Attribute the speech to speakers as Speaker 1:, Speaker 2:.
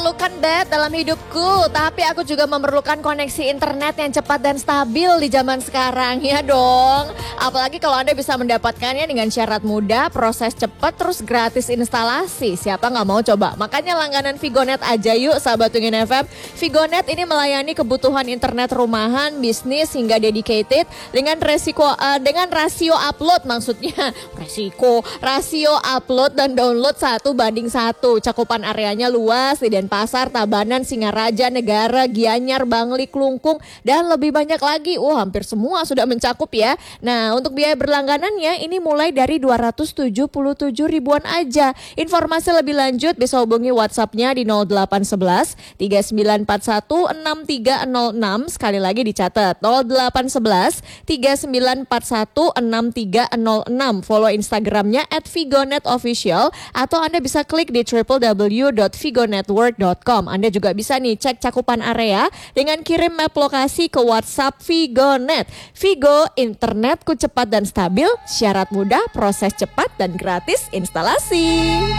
Speaker 1: Memerlukan dalam hidupku, tapi aku juga memerlukan koneksi internet yang cepat dan stabil di zaman sekarang, ya dong. Apalagi kalau Anda bisa mendapatkannya dengan syarat mudah, proses cepat, terus gratis instalasi. Siapa nggak mau coba? Makanya langganan Vigonet aja yuk, sahabat Tungin FM. Vigonet ini melayani kebutuhan internet rumahan, bisnis hingga dedicated dengan rasio upload, maksudnya rasio upload dan download 1:1. Cakupan areanya luas di Denpasar, Tabanan, Singaraja, Negara, Gianyar, Bangli, Klungkung, dan lebih banyak lagi. Hampir semua sudah mencakup ya. Nah, untuk biaya berlangganannya ini mulai dari 277 ribuan aja. Informasi lebih lanjut bisa hubungi WhatsApp-nya di 0811 3941 6306. Sekali lagi dicatat 0811 3941 6306. Follow Instagramnya @vigonetofficial atau Anda bisa klik di www.vigonetwork.com. Anda juga bisa nih cek cakupan area dengan kirim map lokasi ke WhatsApp Vigonet. Vigo, internetku cepat dan stabil, syarat mudah, proses cepat dan gratis instalasi.